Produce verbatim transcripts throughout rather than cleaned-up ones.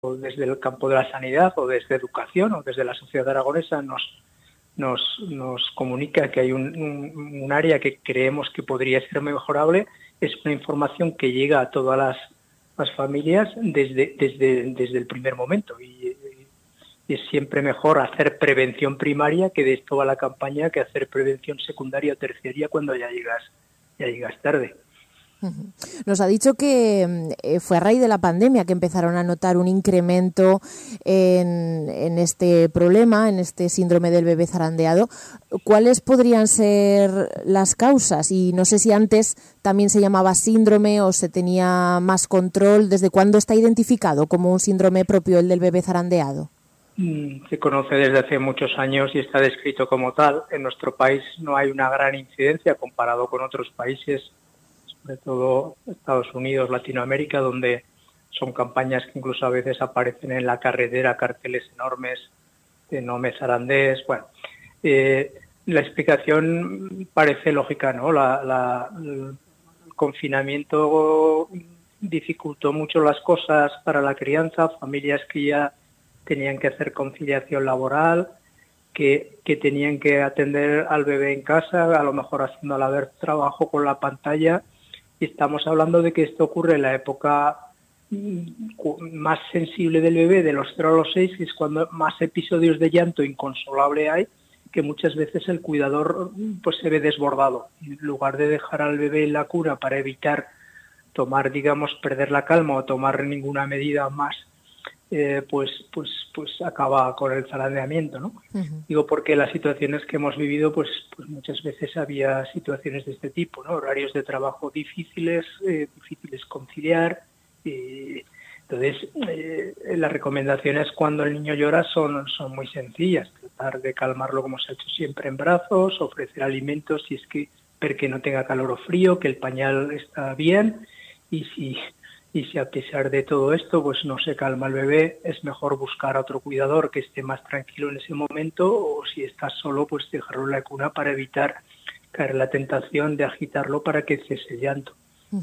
desde el campo de la sanidad o desde educación o desde la sociedad aragonesa nos, nos, nos comunica que hay un, un, un área que creemos que podría ser mejorable, es una información que llega a todas las, las familias desde, desde, desde el primer momento. Y, y es siempre mejor hacer prevención primaria, que de esto va la campaña, que hacer prevención secundaria o terciaria cuando ya llegas, ya llegas tarde. Nos ha dicho que eh, fue a raíz de la pandemia que empezaron a notar un incremento en, en este problema, en este síndrome del bebé zarandeado. ¿Cuáles podrían ser las causas? Y no sé si antes también se llamaba síndrome o se tenía más control. ¿Desde cuándo está identificado como un síndrome propio el del bebé zarandeado? Se conoce desde hace muchos años y está descrito como tal. En nuestro país no hay una gran incidencia comparado con otros países, sobre todo Estados Unidos, Latinoamérica, donde son campañas que incluso a veces aparecen en la carretera, carteles enormes de no me zarandés. Bueno, eh, la explicación parece lógica, ¿no? La, la, el confinamiento dificultó mucho las cosas para la crianza, familias que ya tenían que hacer conciliación laboral, que, que tenían que atender al bebé en casa, a lo mejor haciendo a la vez trabajo con la pantalla. Y estamos hablando de que esto ocurre en la época más sensible del bebé, de los cero a los seis, que es cuando más episodios de llanto inconsolable hay, que muchas veces el cuidador pues se ve desbordado. En lugar de dejar al bebé en la cuna para evitar tomar, digamos, perder la calma o tomar ninguna medida más, eh, pues, pues, pues acaba con el zarandeamiento, ¿no? Uh-huh. Digo, porque las situaciones que hemos vivido, pues, pues muchas veces había situaciones de este tipo, ¿no? Horarios de trabajo difíciles, eh, difíciles conciliar. Y entonces, eh, las recomendaciones cuando el niño llora son, son muy sencillas. Tratar de calmarlo como se ha hecho siempre en brazos, ofrecer alimentos si es que ver que no tenga calor o frío, que el pañal está bien, y si Y si a pesar de todo esto pues no se calma el bebé, es mejor buscar a otro cuidador que esté más tranquilo en ese momento, o si estás solo, pues dejarlo en la cuna para evitar caer en la tentación de agitarlo para que cese el llanto.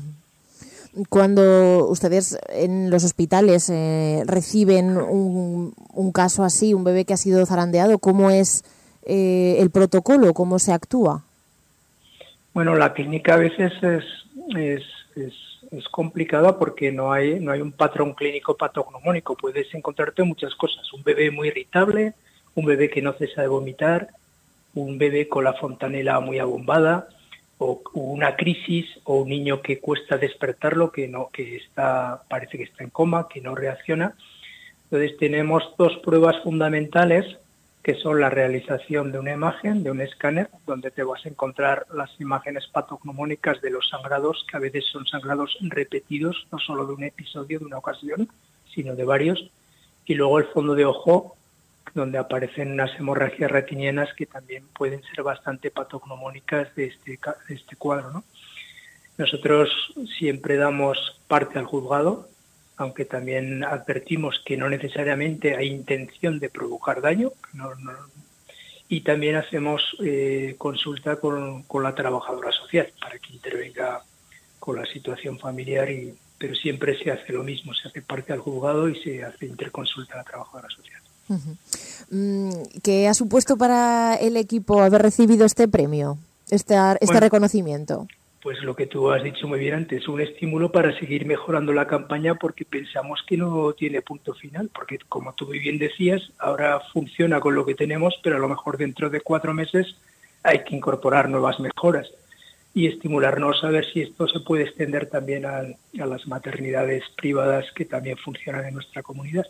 Cuando ustedes en los hospitales eh, reciben un, un caso así, un bebé que ha sido zarandeado, ¿cómo es eh, el protocolo? ¿Cómo se actúa? Bueno, la clínica a veces es... es, es es complicada porque no hay no hay un patrón clínico patognomónico. Puedes encontrarte muchas cosas. Un bebé muy irritable, un bebé que no cesa de vomitar, un bebé con la fontanela muy abombada, o una crisis, o un niño que cuesta despertarlo, que no que está parece que está en coma, que no reacciona. Entonces tenemos dos pruebas fundamentales, que son la realización de una imagen, de un escáner, donde te vas a encontrar las imágenes patognomónicas de los sangrados, que a veces son sangrados repetidos, no solo de un episodio, de una ocasión, sino de varios, y luego el fondo de ojo, donde aparecen unas hemorragias retinianas que también pueden ser bastante patognomónicas de este, de este cuadro, ¿no? Nosotros siempre damos parte al juzgado, aunque también advertimos que no necesariamente hay intención de provocar daño, no, no, y también hacemos eh, consulta con, con la trabajadora social para que intervenga con la situación familiar, y, pero siempre se hace lo mismo, se hace parte al juzgado y se hace interconsulta a la trabajadora social. Uh-huh. ¿Qué ha supuesto para el equipo haber recibido este premio, este, este bueno, reconocimiento? Pues lo que tú has dicho muy bien antes, un estímulo para seguir mejorando la campaña, porque pensamos que no tiene punto final, porque como tú muy bien decías, ahora funciona con lo que tenemos, pero a lo mejor dentro de cuatro meses hay que incorporar nuevas mejoras y estimularnos a ver si esto se puede extender también a, a las maternidades privadas que también funcionan en nuestra comunidad.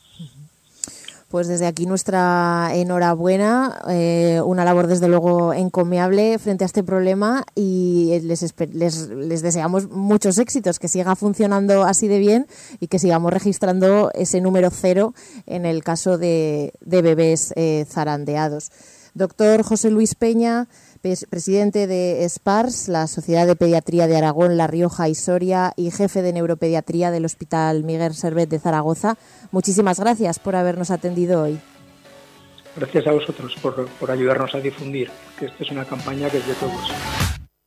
Pues desde aquí nuestra enhorabuena, eh, una labor desde luego encomiable frente a este problema, y les, les, les deseamos muchos éxitos, que siga funcionando así de bien y que sigamos registrando ese número cero en el caso de, de bebés eh, zarandeados. Doctor José Luis Peña, presidente de SPARS, la Sociedad de Pediatría de Aragón, La Rioja y Soria, y jefe de Neuropediatría del Hospital Miguel Servet de Zaragoza, muchísimas gracias por habernos atendido hoy. Gracias a vosotros por, por ayudarnos a difundir, que esto es una campaña que es de todos.